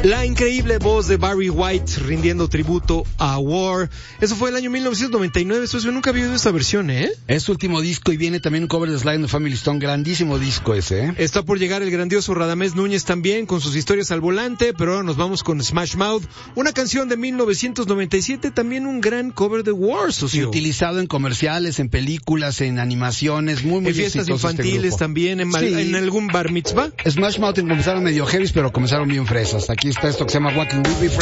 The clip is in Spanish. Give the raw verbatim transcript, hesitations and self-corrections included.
La increíble voz de Barry White rindiendo tributo a War. Eso fue el año mil novecientos noventa y nueve. Eso yo nunca había oído esta versión, ¿eh? Es su último disco y viene también un cover de Sly and the Family Stone. Grandísimo disco ese, ¿eh? Está por llegar el grandioso Radamés Núñez también con sus historias al volante, pero ahora nos vamos con Smash Mouth, una canción de mil novecientos noventa y siete, también un gran cover de War, socio. Utilizado en comerciales, en películas, en animaciones, muy muy en fiestas exitoso infantiles este también, en, mal, sí. en algún bar mitzvah. Smash Mouth comenzaron medio heavy, pero comenzaron bien fresas. Aquí está esto que se llama What Can We Be Friends.